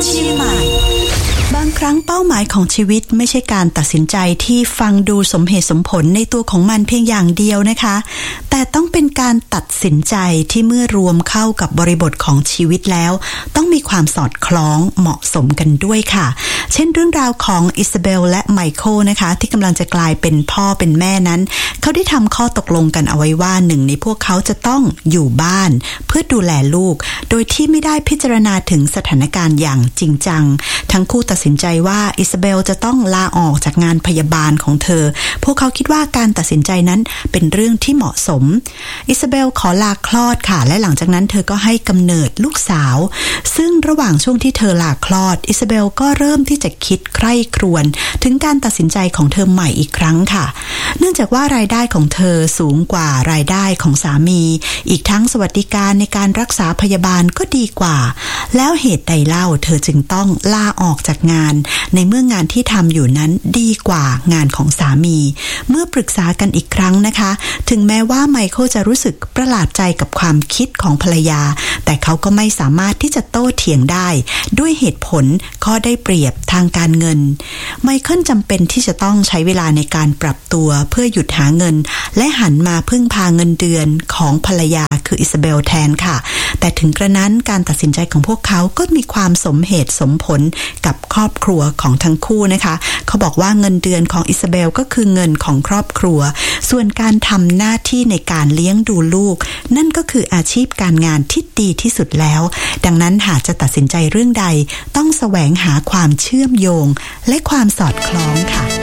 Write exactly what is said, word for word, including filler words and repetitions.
เชียงใหม่บางครั้งเป้าหมายของชีวิตไม่ใช่การตัดสินใจที่ฟังดูสมเหตุสมผลในตัวของมันเพียงอย่างเดียวนะคะแต่ต้องเป็นการตัดสินใจที่เมื่อรวมเข้ากับบริบทของชีวิตแล้วต้องมีความสอดคล้องเหมาะสมกันด้วยค่ะเช่นเรื่องราวของอิซาเบลและไมเคิลนะคะที่กำลังจะกลายเป็นพ่อเป็นแม่นั้นเขาได้ทำข้อตกลงกันเอาไว้ว่าหนึ่งในพวกเขาจะต้องอยู่บ้านเพื่อดูแลลูกโดยที่ไม่ได้พิจารณาถึงสถานการณ์อย่างจริงจังทั้งคู่ตัดสินใจว่าอิซาเบลจะต้องลาออกจากงานพยาบาลของเธอพวกเขาคิดว่าการตัดสินใจนั้นเป็นเรื่องที่เหมาะสมอิซาเบลขอลาคลอดค่ะและหลังจากนั้นเธอก็ให้กำเนิดลูกสาวซึ่งระหว่างช่วงที่เธอลาคลอดอิซาเบลก็เริ่มที่จะคิดใคร่ครวญถึงการตัดสินใจของเธอใหม่อีกครั้งค่ะเนื่องจากว่ารายได้ของเธอสูงกว่ารายได้ของสามีอีกทั้งสวัสดิการในการรักษาพยาบาลก็ดีกว่าแล้วเหตุใดเล่าเธอจึงต้องลาออกจากงานในเมื่องานที่ทำอยู่นั้นดีกว่างานของสามีเมื่อปรึกษากันอีกครั้งนะคะถึงแม้ว่าไมเคิลจะรู้สึกประหลาดใจกับความคิดของภรรยาแต่เขาก็ไม่สามารถที่จะโต้เถียงได้ด้วยเหตุผลข้อได้เปรียบทางการเงินไมเคิลจำเป็นที่จะต้องใช้เวลาในการปรับตัวเพื่อหยุดหาเงินและหันมาพึ่งพาเงินเดือนของภรรยาคืออิซาเบลแทนค่ะแต่ถึงกระนั้นการตัดสินใจของพวกเขาก็มีความสมเหตุสมผลกับครอบครัวของทั้งคู่นะคะเขาบอกว่าเงินเดือนของอิซาเบลก็คือเงินของครอบครัวส่วนการทำหน้าที่ในการเลี้ยงดูลูกนั่นก็คืออาชีพการงานที่ดีที่สุดแล้วดังนั้นหากจะตัดสินใจเรื่องใดต้องแสวงหาความเชื่อมโยงและความสอดคล้องค่ะ